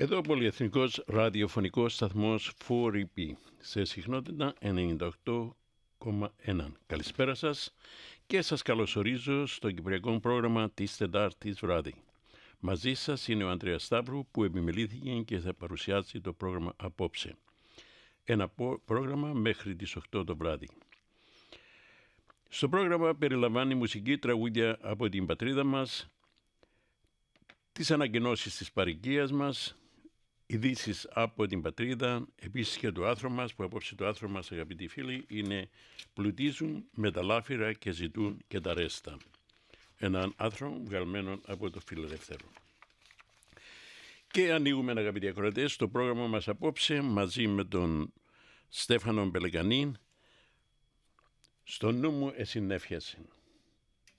Εδώ ο πολυεθνικός ραδιοφωνικός σταθμός 4EP σε συχνότητα 98,1. Καλησπέρα σας και σας καλωσορίζω στο κυπριακό πρόγραμμα της Τετάρτης βράδυ. Μαζί σας είναι ο Ανδρέας Σταύρου που επιμελήθηκε και θα παρουσιάσει το πρόγραμμα απόψε. Ένα πρόγραμμα μέχρι τις 8 το βράδυ. Στο πρόγραμμα περιλαμβάνει μουσική τραγούδια από την πατρίδα μας, τις ανακοινώσεις της παροικίας μας, ειδήσεις από την πατρίδα, επίσης και το άθρο μας, που απόψε το άθρο μας, αγαπητοί φίλοι, είναι «Πλουτίζουν με τα λάφυρα και ζητούν και τα ρέστα». Έναν άθρο βγαλμένο από το Φιλελεύθερο. Και ανοίγουμε, αγαπητοί ακροατές, το πρόγραμμα μας απόψε μαζί με τον Στέφανο Μπελεκανή. «Στο νου μου εσυνέφιασε».